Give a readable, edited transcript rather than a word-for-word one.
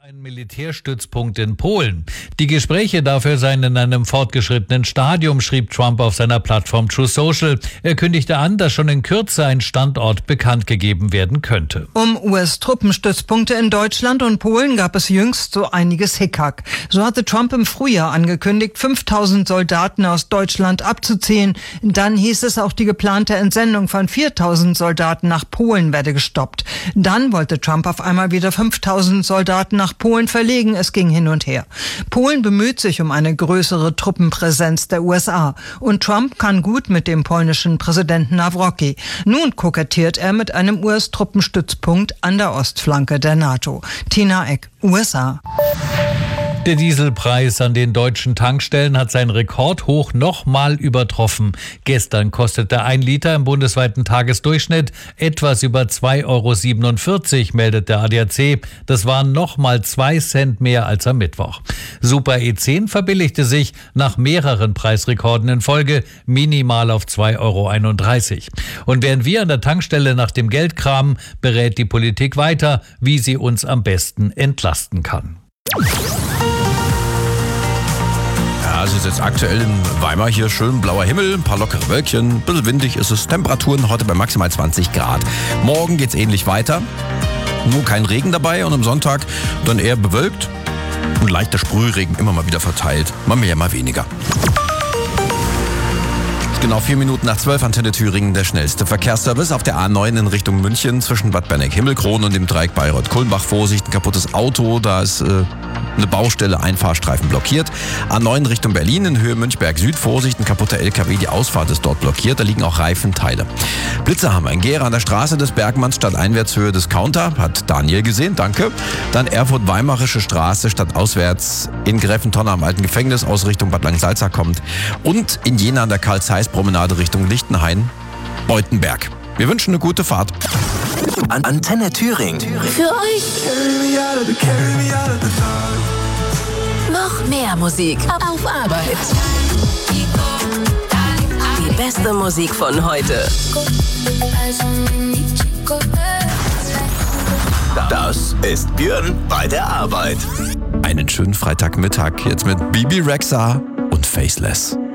Ein Militärstützpunkt in Polen. Die Gespräche dafür seien in einem fortgeschrittenen Stadium, schrieb Trump auf seiner Plattform Truth Social. Er kündigte an, dass schon in Kürze ein Standort bekannt gegeben werden könnte. Um US-Truppenstützpunkte in Deutschland und Polen gab es jüngst so einiges Hickhack. So hatte Trump im Frühjahr angekündigt, 5.000 Soldaten aus Deutschland abzuziehen. Dann hieß es, auch die geplante Entsendung von 4.000 Soldaten nach Polen werde gestoppt. Dann wollte Trump auf einmal wieder 5.000 Soldaten nach Polen verlegen. Es ging hin und her. Polen bemüht sich um eine größere Truppenpräsenz der USA. Und Trump kann gut mit dem polnischen Präsidenten Nawrocki. Nun kokettiert er mit einem US-Truppenstützpunkt an der Ostflanke der NATO. Tina Eck, USA. Der Dieselpreis an den deutschen Tankstellen hat seinen Rekordhoch nochmal übertroffen. Gestern kostete 1 Liter im bundesweiten Tagesdurchschnitt etwas über 2,47 €, meldet der ADAC. Das waren nochmal 2 Cent mehr als am Mittwoch. Super E10 verbilligte sich nach mehreren Preisrekorden in Folge minimal auf 2,31 €. Und während wir an der Tankstelle nach dem Geld kramen, berät die Politik weiter, wie sie uns am besten entlasten kann. Ja, es ist jetzt aktuell in Weimar hier schön blauer Himmel, ein paar lockere Wölkchen, ein bisschen windig ist es, Temperaturen heute bei maximal 20 Grad. Morgen geht's ähnlich weiter, nur kein Regen dabei und am Sonntag dann eher bewölkt und leichter Sprühregen immer mal wieder verteilt, mal mehr, mal weniger. Genau 4 Minuten nach 12, Antenne Thüringen, der schnellste Verkehrsservice auf der A9 in Richtung München zwischen Bad Berneck-Himmelkron und dem Dreieck Bayreuth-Kulmbach. Vorsicht, ein kaputtes Auto, da ist eine Baustelle, ein Fahrstreifen blockiert. A9 Richtung Berlin in Höhe Münchberg-Süd, Vorsicht, ein kaputter LKW, die Ausfahrt ist dort blockiert, da liegen auch Reifenteile. Blitze haben wir in Gera an der Straße des Bergmanns statt Einwärtshöhe Discounter, hat Daniel gesehen, danke. Dann Erfurt-Weimarische Straße statt auswärts in Gräfentonne am alten Gefängnis aus Richtung Bad Langensalza kommt und in Jena an der Karl-Zeiss-Promenade Richtung Lichtenhain-Beutenberg. Wir wünschen eine gute Fahrt. Antenne Thüringen. Für euch noch mehr Musik auf Arbeit. Die beste Musik von heute. Das ist Björn bei der Arbeit. Einen schönen Freitagmittag jetzt mit Bibi Rexha und Faceless.